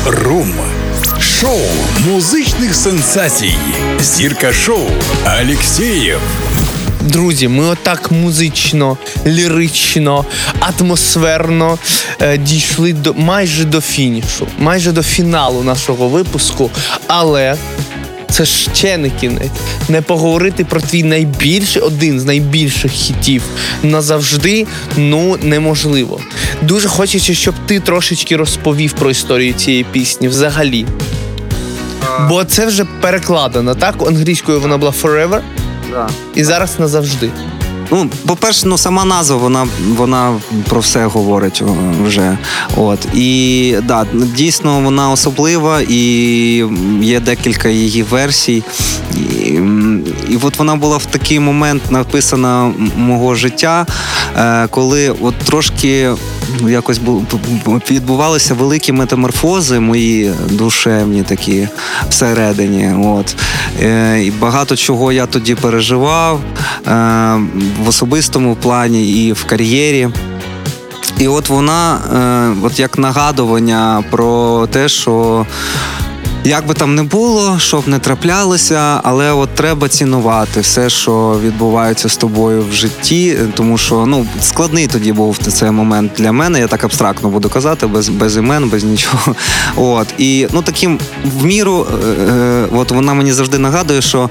Рум. Шоу музичних сенсацій. Зірка шоу Алєксєєв. Друзі, ми отак музично, лірично, атмосферно дійшли майже до фінішу, майже до фіналу нашого випуску, але це ще не кінець. Не поговорити про твій один з найбільших хітів назавжди, неможливо. Дуже хочеться, щоб ти трошечки розповів про історію цієї пісні взагалі. Бо це вже перекладено, так? Англійською вона була Forever, і зараз назавжди. По-перше, сама назва, вона про все говорить вже. І дійсно вона особлива, і є декілька її версій. І вона була в такий момент написана мого життя, коли трошки якось відбувалися великі метаморфози мої душевні такі всередині. І багато чого я тоді переживав в особистому плані і в кар'єрі. І вона, як нагадування про те, що як би там не було, щоб не траплялося, але треба цінувати все, що відбувається з тобою в житті, тому що, складний тоді був цей момент для мене, я так абстрактно буду казати, без імен, без нічого. І, таким в міру, вона мені завжди нагадує, що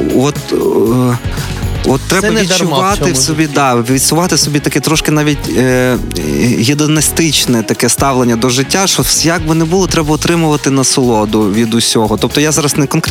треба відчувати в собі, відчувати собі таке трошки навіть гедоністичне таке ставлення до життя, що як би не було, треба отримувати насолоду від усього. Тобто я зараз не конкретно